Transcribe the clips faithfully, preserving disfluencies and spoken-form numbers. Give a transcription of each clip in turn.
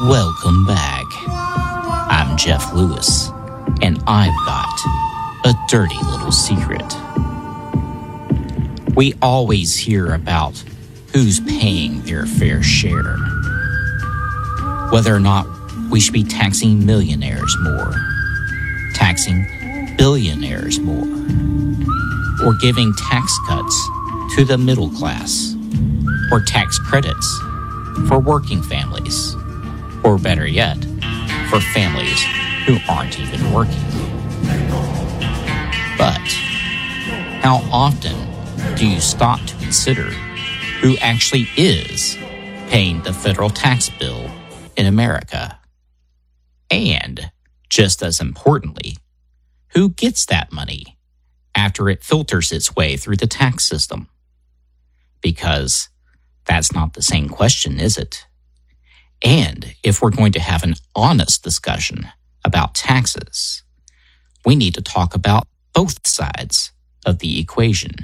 Welcome back. I'm Jeff Lewis, and I've got a dirty little secret. We always hear about who's paying their fair share. Whether or not we should be taxing millionaires more, taxing billionaires more, or giving tax cuts to the middle class, or tax credits for working families, or better yet, for families who aren't even working. But how often do you stop to consider who actually is paying the federal tax bill in America? And, just as importantly, who gets that money after it filters its way through the tax system? Because that's not the same question, is it? And if we're going to have an honest discussion about taxes, we need to talk about both sides of the equation.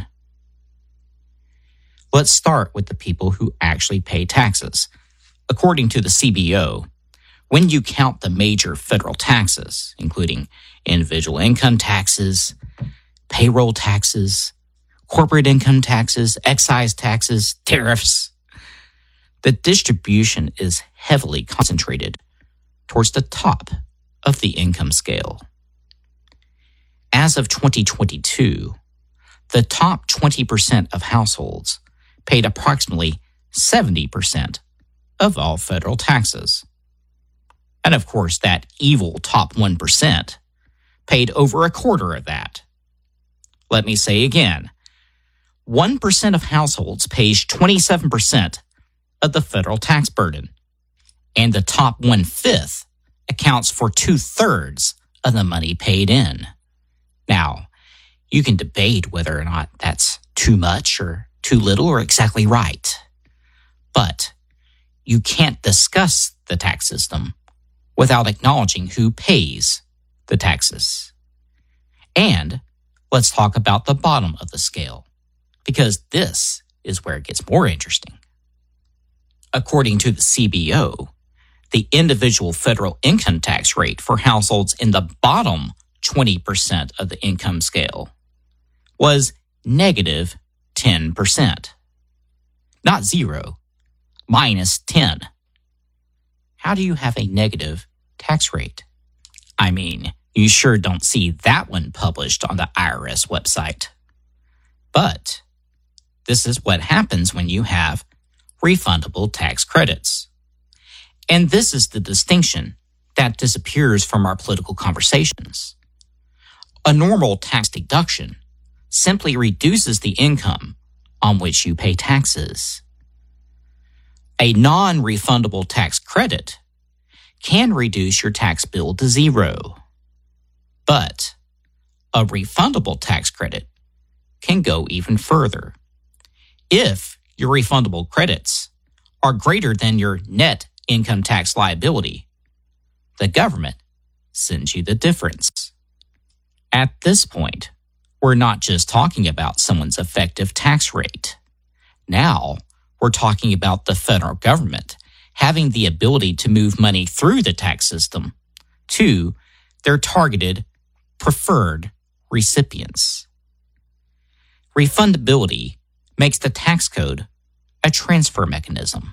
Let's start with the people who actually pay taxes. According to the C B O, when you count the major federal taxes, including individual income taxes, payroll taxes, corporate income taxes, excise taxes, tariffs, the distribution is heavily concentrated towards the top of the income scale. As of twenty twenty-two, the top twenty percent of households paid approximately seventy percent of all federal taxes. And of course, that evil top one percent paid over a quarter of that. Let me say again, one percent of households pays twenty-seven percent of the federal tax burden, and the top one-fifth accounts for two-thirds of the money paid in. Now, you can debate whether or not that's too much or too little or exactly right, but you can't discuss the tax system without acknowledging who pays the taxes. And let's talk about the bottom of the scale, because this is where it gets more interesting. According to the C B O, the individual federal income tax rate for households in the bottom twenty percent of the income scale was negative ten percent. Not zero, minus ten. How do you have a negative tax rate? I mean, you sure don't see that one published on the I R S website. But this is what happens when you have refundable tax credits. And this is the distinction that disappears from our political conversations. A normal tax deduction simply reduces the income on which you pay taxes. A non-refundable tax credit can reduce your tax bill to zero. But a refundable tax credit can go even further. If your refundable credits are greater than your net income tax liability, the government sends you the difference. At this point, we're not just talking about someone's effective tax rate. Now, we're talking about the federal government having the ability to move money through the tax system to their targeted, preferred recipients. Refundability makes the tax code a transfer mechanism.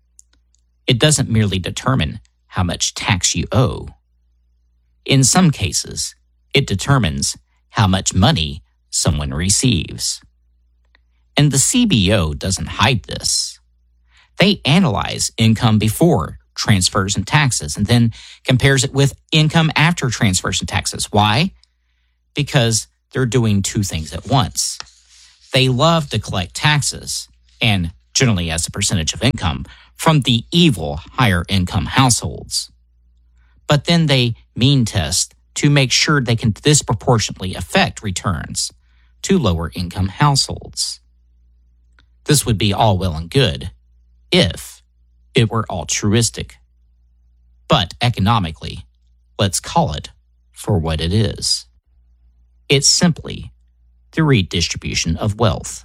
It doesn't merely determine how much tax you owe. In some cases, it determines how much money someone receives. And the C B O doesn't hide this. They analyze income before transfers and taxes and then compares it with income after transfers and taxes. Why? Because they're doing two things at once. They love to collect taxes, and generally as a percentage of income, from the evil higher income households. But then they mean test to make sure they can disproportionately affect returns to lower income households. This would be all well and good if it were altruistic. But economically, let's call it for what it is. It's simply the redistribution of wealth.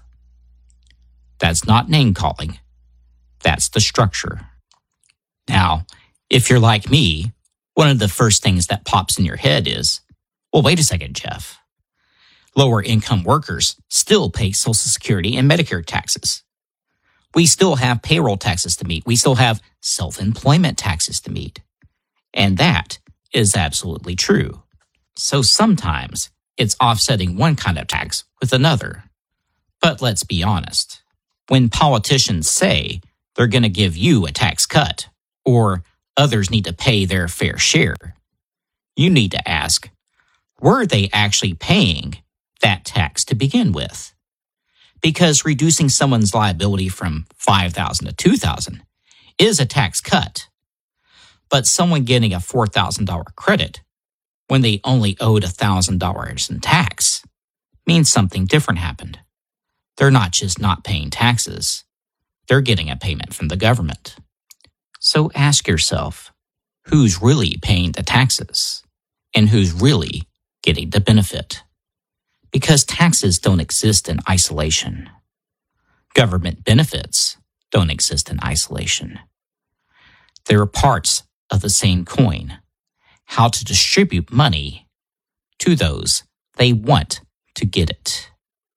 That's not name-calling. That's the structure. Now, If you're like me, one of the first things that pops in your head is, well, wait a second, Jeff. Lower income workers still pay Social Security and Medicare taxes. We still have payroll taxes to meet. We still have self-employment taxes to meet. And that is absolutely true. So sometimes it's offsetting one kind of tax with another. But let's be honest. When politicians say they're going to give you a tax cut or others need to pay their fair share, you need to ask, were they actually paying that tax to begin with? Because reducing someone's liability from five thousand dollars to two thousand dollars is a tax cut. But someone getting a four thousand dollars credit when they only owed one thousand dollars in tax means something different happened. They're not just not paying taxes. They're getting a payment from the government. So ask yourself, who's really paying the taxes and who's really getting the benefit? Because taxes don't exist in isolation. Government benefits don't exist in isolation. They're parts of the same coin, how to distribute money to those they want to get it.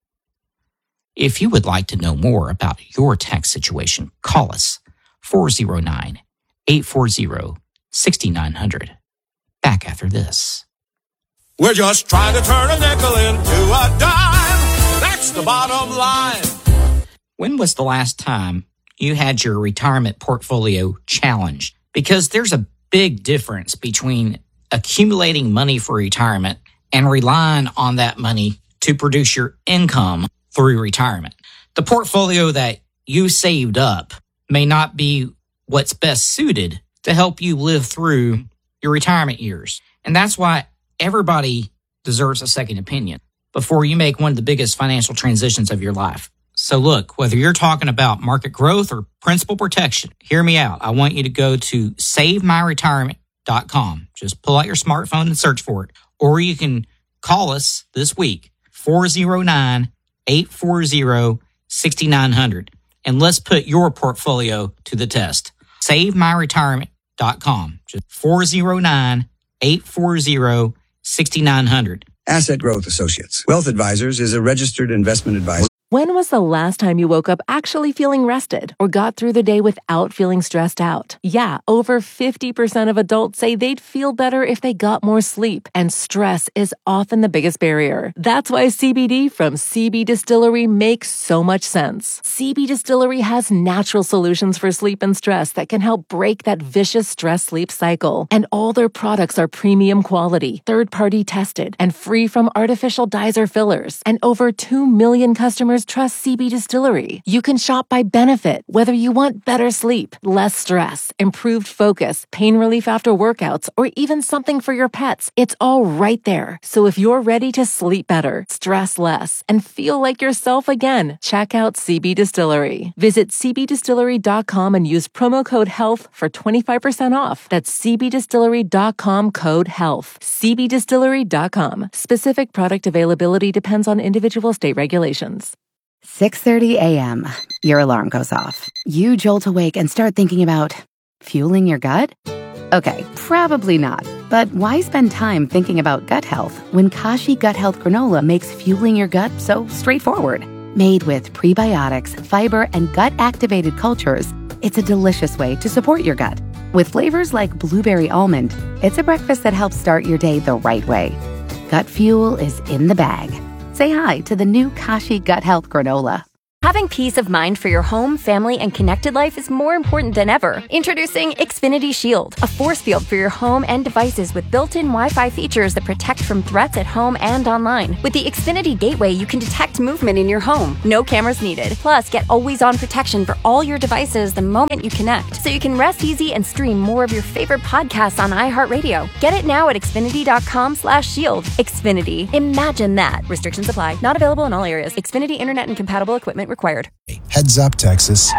If you would like to know more about your tax situation, call us four oh nine, eight four oh, six nine zero zero. Back after this. We're just trying to turn a nickel into a dime. That's the bottom line. When was the last time you had your retirement portfolio challenged? Because there's a big difference between accumulating money for retirement and relying on that money to produce your income through retirement. The portfolio that you saved up may not be what's best suited to help you live through your retirement years. And that's why everybody deserves a second opinion before you make one of the biggest financial transitions of your life. So look, whether you're talking about market growth or principal protection, hear me out. I want you to go to save my retirement dot com. Just pull out your smartphone and search for it. Or you can call us this week, four oh nine, eight four oh, six nine zero zero. And let's put your portfolio to the test. save my retirement dot com. Just four oh nine, eight four oh, six nine zero zero. Asset Growth Associates. Wealth Advisors is a registered investment advisor. When was the last time you woke up actually feeling rested or got through the day without feeling stressed out? Yeah, over fifty percent of adults say they'd feel better if they got more sleep, and stress is often the biggest barrier. That's why C B D from C B Distillery makes so much sense. C B Distillery has natural solutions for sleep and stress that can help break that vicious stress-sleep cycle. And all their products are premium quality, third-party tested, and free from artificial dyes or fillers. And over two million customers trust C B Distillery. You can shop by benefit, whether you want better sleep, less stress, improved focus, pain relief after workouts, or even something for your pets. It's all right there. So if you're ready to sleep better, stress less, and feel like yourself again, check out C B Distillery. Visit c b distillery dot com and use promo code HEALTH for twenty-five percent off. That's c b distillery dot com code HEALTH. c b distillery dot com. Specific product availability depends on individual state regulations. six thirty a.m. Your alarm goes off. You jolt awake and start thinking about fueling your gut? Okay, probably not. But why spend time thinking about gut health when Kashi Gut Health Granola makes fueling your gut so straightforward? Made with prebiotics, fiber, and gut-activated cultures, it's a delicious way to support your gut. With flavors like blueberry almond, it's a breakfast that helps start your day the right way. Gut fuel is in the bag. Say hi to the new Kashi Gut Health Granola. Having peace of mind for your home, family, and connected life is more important than ever. Introducing Xfinity Shield, a force field for your home and devices with built-in Wi-Fi features that protect from threats at home and online. With the Xfinity Gateway, you can detect movement in your home. No cameras needed. Plus, get always-on protection for all your devices the moment you connect, so you can rest easy and stream more of your favorite podcasts on iHeartRadio. Get it now at xfinity dot com slash shield. Xfinity. Imagine that. Restrictions apply. Not available in all areas. Xfinity Internet and compatible equipment required. Heads up, Texas.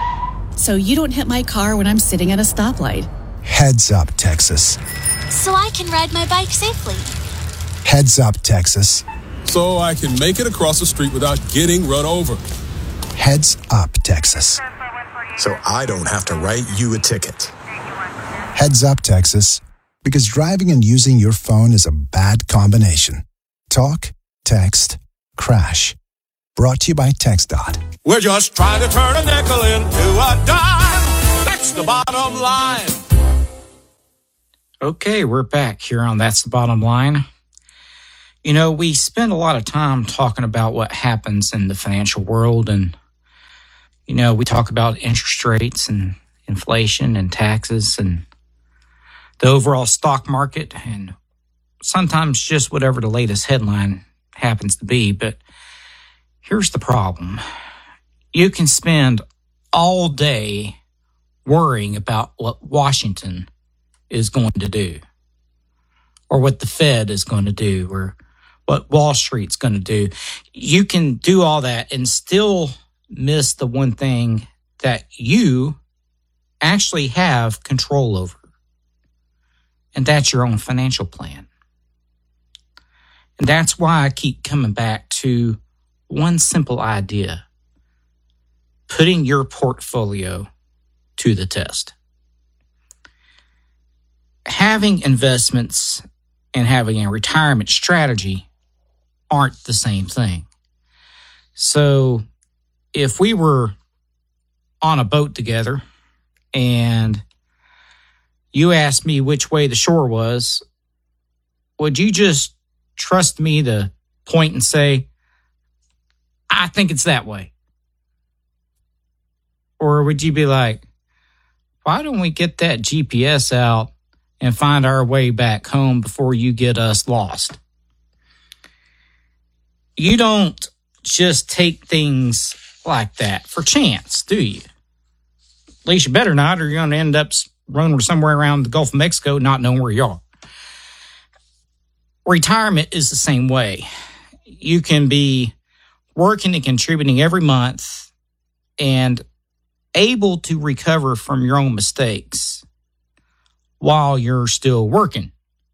So you don't hit my car when I'm sitting at a stoplight. Heads up, Texas. So I can ride my bike safely. Heads up, Texas. So I can make it across the street without getting run over. Heads up, Texas. So I don't have to write you a ticket. Heads up, Texas, because driving and using your phone is a bad combination. Talk, text, crash. Brought to you by TxDOT. We're just trying to turn a nickel into a dime. That's the bottom line. Okay, we're back here on That's the Bottom Line. You know, we spend a lot of time talking about what happens in the financial world, and, you know, we talk about interest rates and inflation and taxes and the overall stock market and sometimes just whatever the latest headline happens to be. But here's the problem. You can spend all day worrying about what Washington is going to do, or what the Fed is going to do, or what Wall Street's going to do. You can do all that and still miss the one thing that you actually have control over, and that's your own financial plan. And that's why I keep coming back to one simple idea: putting your portfolio to the test. Having investments and having a retirement strategy aren't the same thing. So if we were on a boat together and you asked me which way the shore was, would you just trust me to point and say, I think it's that way? Or would you be like, why don't we get that G P S out and find our way back home before you get us lost? You don't just take things like that for chance, do you? At least you better not, or you're going to end up running somewhere around the Gulf of Mexico not knowing where you are. Retirement is the same way. You can be working and contributing every month and able to recover from your own mistakes while you're still working.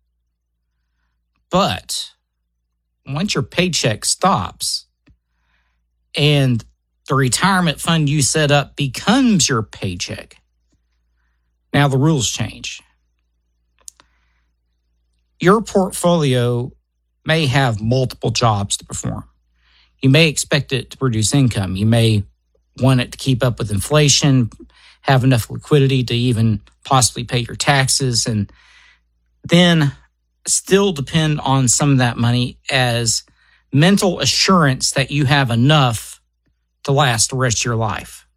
But once your paycheck stops and the retirement fund you set up becomes your paycheck, now the rules change. Your portfolio may have multiple jobs to perform. You may expect it to produce income. You may want it to keep up with inflation, have enough liquidity to even possibly pay your taxes, and then still depend on some of that money as mental assurance that you have enough to last the rest of your life.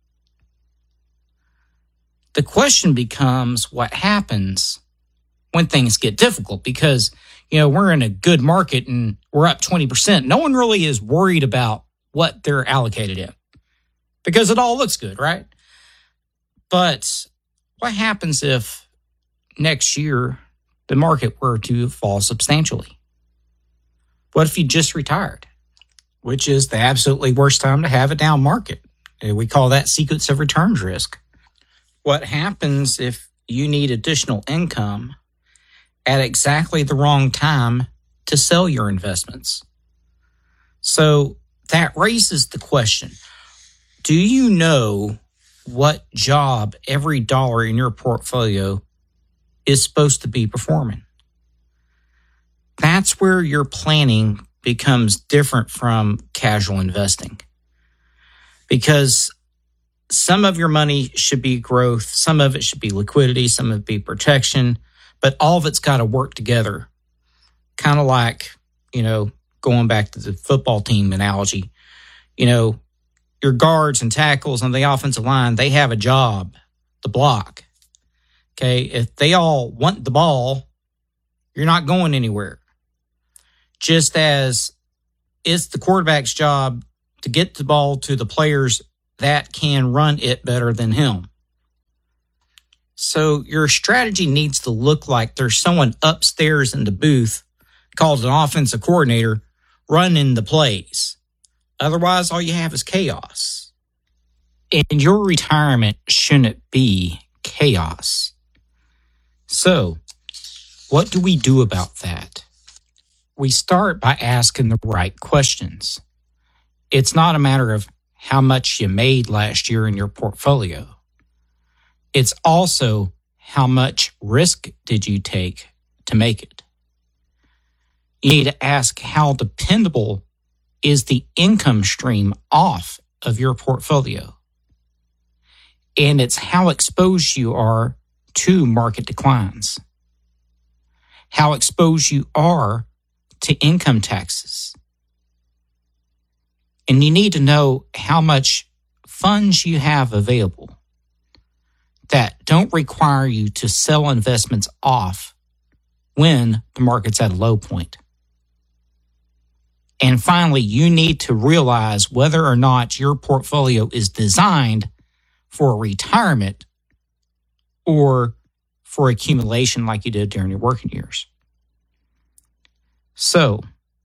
The question becomes what happens when things get difficult, because, you know, we're in a good market and we're up twenty percent. No one really is worried about what they're allocated in because it all looks good, right? But what happens if next year the market were to fall substantially? What if you just retired? Which is the absolutely worst time to have a down market. We call that sequence of returns risk. What happens if you need additional income at exactly the wrong time to sell your investments? So that raises the question, do you know what job every dollar in your portfolio is supposed to be performing? That's where your planning becomes different from casual investing. Because some of your money should be growth, some of it should be liquidity, some of it be protection, but all of it's got to work together. Kind of like, you know, going back to the football team analogy, you know, your guards and tackles on the offensive line, they have a job to block. Okay, if they all want the ball, you're not going anywhere. Just as it's the quarterback's job to get the ball to the players that can run it better than him. So your strategy needs to look like there's someone upstairs in the booth called an offensive coordinator running the plays. Otherwise, all you have is chaos. And your retirement shouldn't be chaos. So, what do we do about that? We start by asking the right questions. It's not a matter of how much you made last year in your portfolio. It's also how much risk did you take to make it? You need to ask, how dependable is the income stream off of your portfolio? And it's how exposed you are to market declines, how exposed you are to income taxes. And you need to know how much funds you have available that don't require you to sell investments off when the market's at a low point. And finally, you need to realize whether or not your portfolio is designed for retirement or for accumulation like you did during your working years. So,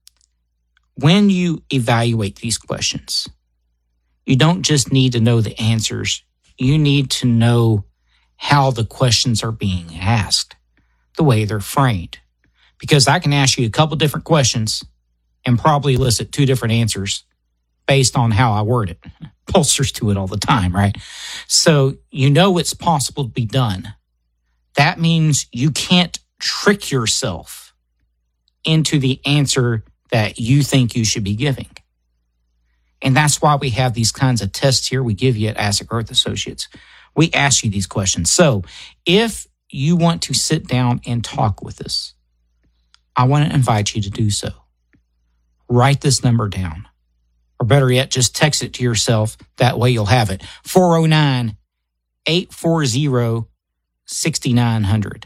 when you evaluate these questions, you don't just need to know the answers. You need to know how the questions are being asked, the way they're framed. Because I can ask you a couple different questions and probably elicit two different answers based on how I word it. Pollsters do it all the time, right? So you know it's possible to be done. That means you can't trick yourself into the answer that you think you should be giving. And that's why we have these kinds of tests here we give you at Asset Growth Associates. We ask you these questions. So if you want to sit down and talk with us, I want to invite you to do so. Write this number down. Or better yet, just text it to yourself. That way you'll have it. four oh nine, eight four zero, six nine zero zero.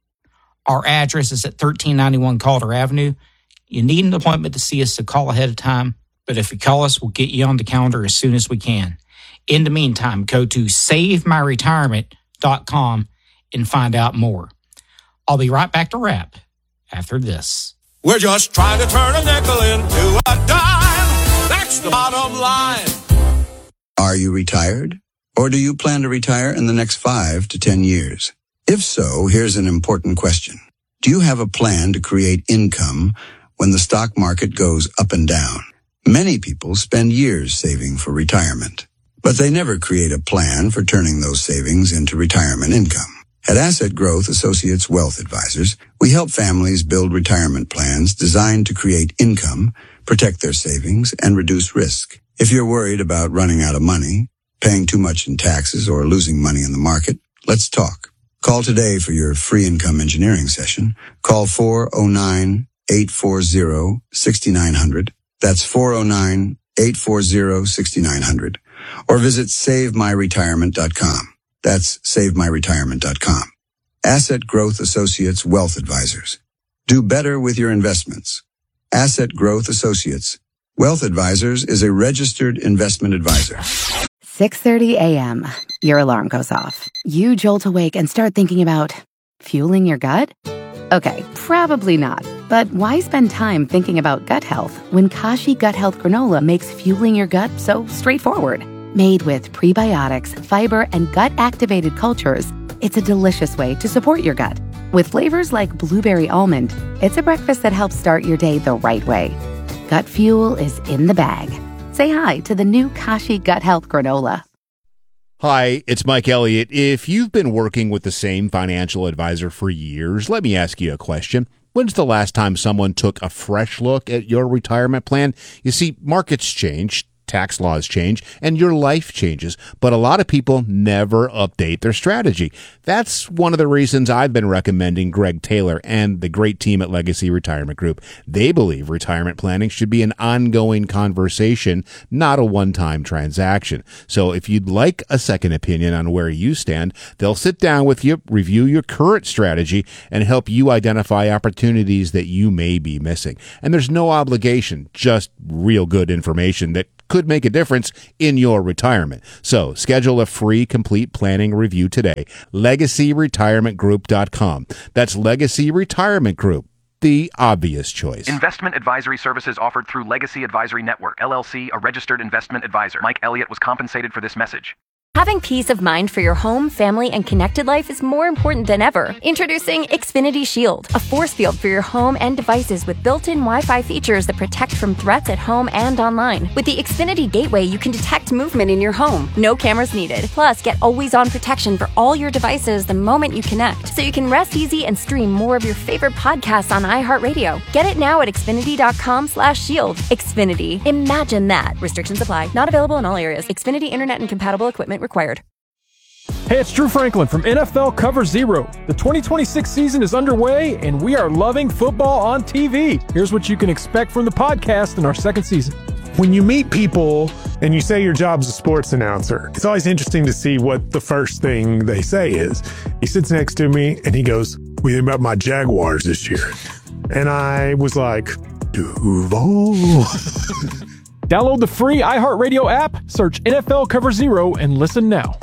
Our address is at thirteen ninety-one Calder Avenue. You need an appointment to see us, so call ahead of time. But if you call us, we'll get you on the calendar as soon as we can. In the meantime, go to save my retirement dot com and find out more. I'll be right back to wrap after this. We're just trying to turn a nickel into a dime. That's the bottom line. Are you retired? Or do you plan to retire in the next five to ten years? If so, here's an important question. Do you have a plan to create income when the stock market goes up and down? Many people spend years saving for retirement, but they never create a plan for turning those savings into retirement income. At Asset Growth Associates Wealth Advisors, we help families build retirement plans designed to create income, protect their savings, and reduce risk. If you're worried about running out of money, paying too much in taxes, or losing money in the market, let's talk. Call today for your free income engineering session. Call four oh nine, eight four zero, six nine zero zero. That's four oh nine, eight four zero, six nine zero zero. Or visit save my retirement dot com. That's save my retirement dot com. Asset Growth Associates Wealth Advisors. Do better with your investments. Asset Growth Associates Wealth Advisors is a registered investment advisor. six thirty a.m. Your alarm goes off. You jolt awake and start thinking about fueling your gut? Okay, probably not. But why spend time thinking about gut health when Kashi Gut Health Granola makes fueling your gut so straightforward? Made with prebiotics, fiber, and gut-activated cultures, it's a delicious way to support your gut. With flavors like blueberry almond, it's a breakfast that helps start your day the right way. Gut fuel is in the bag. Say hi to the new Kashi Gut Health Granola. Hi, it's Mike Elliott. If you've been working with the same financial advisor for years, let me ask you a question. When's the last time someone took a fresh look at your retirement plan? You see, markets change, tax laws change, and your life changes, but a lot of people never update their strategy. That's one of the reasons I've been recommending Greg Taylor and the great team at Legacy Retirement Group. They believe retirement planning should be an ongoing conversation, not a one-time transaction. So if you'd like a second opinion on where you stand, they'll sit down with you, review your current strategy, and help you identify opportunities that you may be missing. And there's no obligation, just real good information that could make a difference in your retirement. So schedule a free complete planning review today. legacy retirement group dot com. That's Legacy Retirement Group, the obvious choice. Investment advisory services offered through Legacy Advisory Network, L L C, a registered investment advisor. Mike Elliott was compensated for this message. Having peace of mind for your home, family, and connected life is more important than ever. Introducing Xfinity Shield, a force field for your home and devices with built-in Wi-Fi features that protect from threats at home and online. With the Xfinity Gateway, you can detect movement in your home. No cameras needed. Plus, get always-on protection for all your devices the moment you connect, so you can rest easy and stream more of your favorite podcasts on iHeartRadio. Get it now at Xfinity.com slash shield. Xfinity. Imagine that. Restrictions apply. Not available in all areas. Xfinity Internet and compatible equipment required. Hey, it's Drew Franklin from N F L Cover Zero. The twenty twenty-six season is underway, and we are loving football on T V. Here's what you can expect from the podcast in our second season. When you meet people and you say your job's a sports announcer, it's always interesting to see what the first thing they say is. He sits next to me, and he goes, "What do you think about my Jaguars this year?" And I was like, Duval. Download the free iHeartRadio app, search N F L Cover Zero, and listen now.